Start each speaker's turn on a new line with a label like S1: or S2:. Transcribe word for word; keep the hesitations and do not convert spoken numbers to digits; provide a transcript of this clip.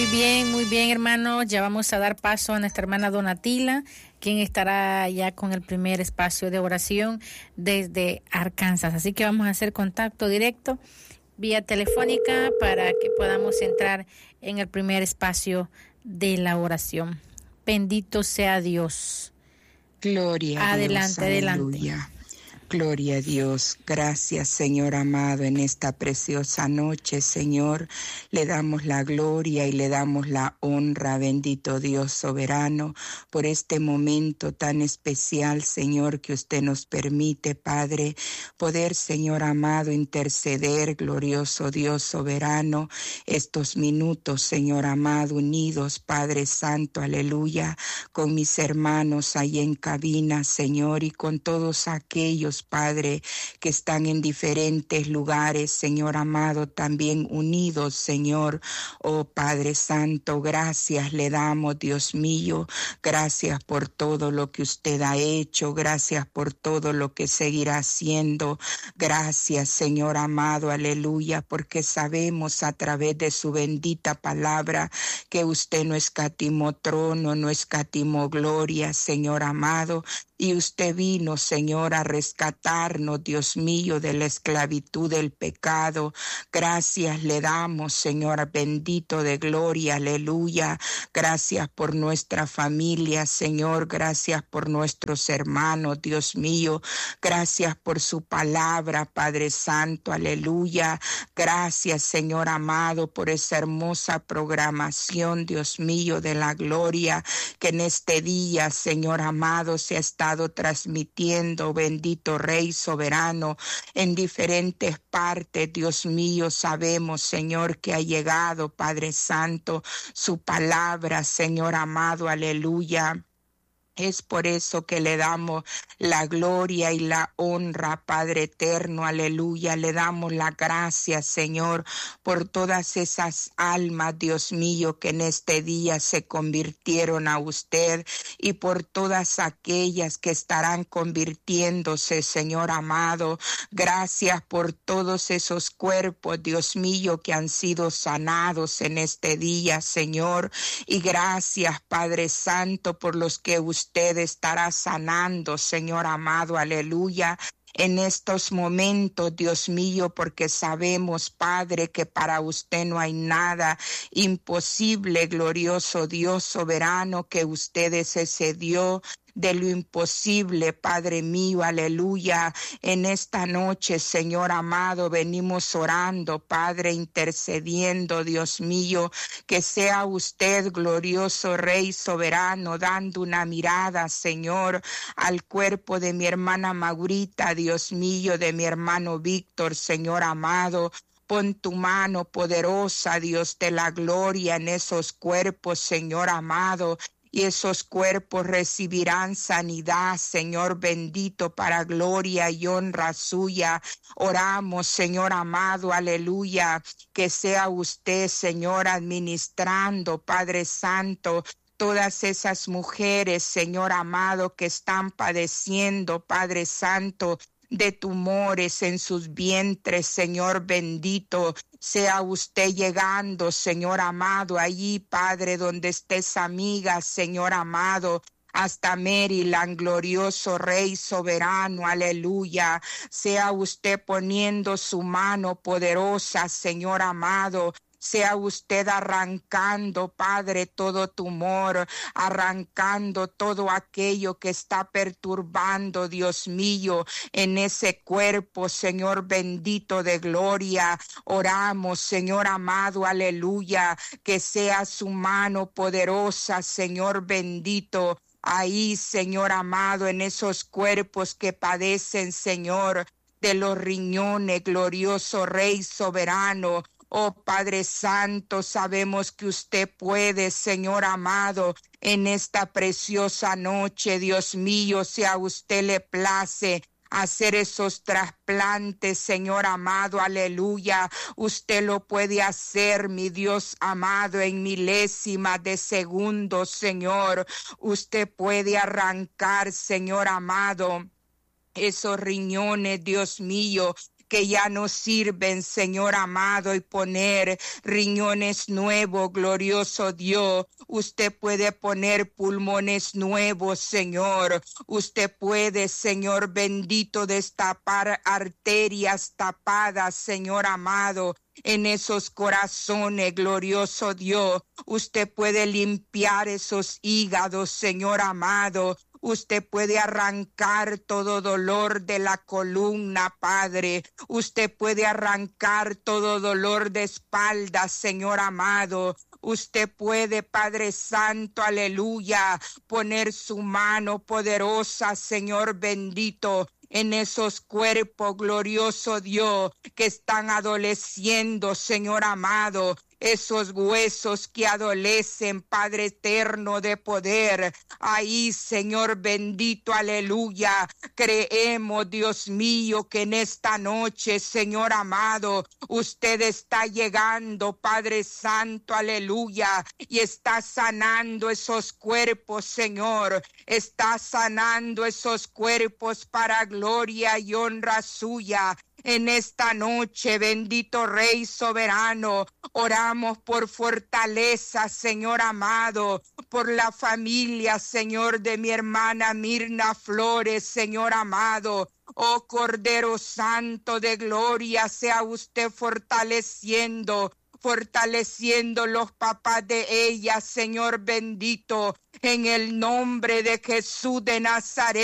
S1: Muy bien, muy bien, hermanos. Ya vamos a dar paso a nuestra hermana Donatila, quien estará ya con el primer espacio de oración desde Arkansas. Así que vamos a hacer contacto directo vía telefónica para que podamos entrar en el primer espacio de la oración. Bendito sea Dios.
S2: Gloria a Dios.
S1: Adelante, adelante.
S2: Aleluya. Gloria a Dios. Gracias, Señor amado, en esta preciosa noche, Señor. Le damos la gloria y le damos la honra, bendito Dios soberano, por este momento tan especial, Señor, que usted nos permite, Padre, poder, Señor amado, interceder, glorioso Dios soberano, estos minutos, Señor amado, unidos, Padre Santo, aleluya, con mis hermanos ahí en cabina, Señor, y con todos aquellos, Padre, que están en diferentes lugares, Señor amado, también unidos, Señor. Oh Padre Santo, gracias le damos, Dios mío, gracias por todo lo que usted ha hecho, gracias por todo lo que seguirá haciendo, gracias, Señor amado, aleluya, porque sabemos a través de su bendita palabra que usted no escatimó trono, no escatimó gloria, Señor amado, y usted vino, Señor, a rescatarnos, Dios mío, de la esclavitud del pecado. Gracias le damos, Señor, bendito de gloria, aleluya. Gracias por nuestra familia, Señor. Gracias por nuestros hermanos, Dios mío. Gracias por su palabra, Padre Santo, aleluya. Gracias, Señor amado, por esa hermosa programación, Dios mío, de la gloria que en este día, Señor amado, se ha estado transmitiendo, bendito Rey soberano, en diferentes partes, Dios mío, sabemos, Señor, que ha llegado, Padre Santo, su palabra, Señor amado, aleluya. Es por eso que le damos la gloria y la honra, Padre eterno, aleluya. Le damos la gracia, Señor, por todas esas almas, Dios mío, que en este día se convirtieron a usted y por todas aquellas que estarán convirtiéndose, Señor amado. Gracias por todos esos cuerpos, Dios mío, que han sido sanados en este día, Señor. Y gracias, Padre Santo, por los que usted Usted estará sanando, Señor amado, aleluya, en estos momentos, Dios mío, porque sabemos, Padre, que para usted no hay nada imposible, glorioso Dios soberano, que usted es ese Dios de lo imposible, Padre mío, aleluya. En esta noche, Señor amado, venimos orando, Padre, intercediendo, Dios mío, que sea usted, glorioso Rey soberano, dando una mirada, Señor, al cuerpo de mi hermana Maurita, Dios mío, de mi hermano Víctor, Señor amado. Pon tu mano poderosa, Dios de la gloria, en esos cuerpos, Señor amado, y esos cuerpos recibirán sanidad, Señor bendito, para gloria y honra suya. Oramos, Señor amado, aleluya, que sea usted, Señor, administrando, Padre Santo, todas esas mujeres, Señor amado, que están padeciendo, Padre Santo, de tumores en sus vientres, Señor bendito. Sea usted llegando, Señor amado, allí, Padre, donde estés, amiga, Señor amado, hasta Maryland, glorioso Rey soberano, aleluya. Sea usted poniendo su mano poderosa, Señor amado. Sea usted arrancando, Padre, todo tumor, arrancando todo aquello que está perturbando, Dios mío, en ese cuerpo, Señor bendito de gloria. Oramos, Señor amado, aleluya, que sea su mano poderosa, Señor bendito. Ahí, Señor amado, en esos cuerpos que padecen, Señor, de los riñones, glorioso Rey soberano. Oh Padre Santo, sabemos que usted puede, Señor amado, en esta preciosa noche, Dios mío, si a usted le place hacer esos trasplantes, Señor amado, aleluya. Usted lo puede hacer, mi Dios amado, en milésimas de segundo, Señor. Usted puede arrancar, Señor amado, esos riñones, Dios mío, que ya no sirven, Señor amado, y poner riñones nuevos, glorioso Dios. Usted puede poner pulmones nuevos, Señor. Usted puede, Señor bendito, destapar arterias tapadas, Señor amado, en esos corazones, glorioso Dios. Usted puede limpiar esos hígados, Señor amado. Usted puede arrancar todo dolor de la columna, Padre. Usted puede arrancar todo dolor de espalda, Señor amado. Usted puede, Padre Santo, aleluya, poner su mano poderosa, Señor bendito, en esos cuerpos, glorioso Dios, que están adoleciendo, Señor amado. Esos huesos que adolecen, Padre eterno de poder. Ahí, Señor bendito, aleluya. Creemos, Dios mío, que en esta noche, Señor amado, usted está llegando, Padre Santo, aleluya, y está sanando esos cuerpos, Señor. Está sanando esos cuerpos para gloria y honra suya. En esta noche, bendito Rey soberano, oramos por fortaleza, Señor amado, por la familia, Señor, de mi hermana Mirna Flores, Señor amado. Oh Cordero Santo de gloria, sea usted fortaleciendo, fortaleciendo los papás de ella, Señor bendito, en el nombre de Jesús de Nazaret.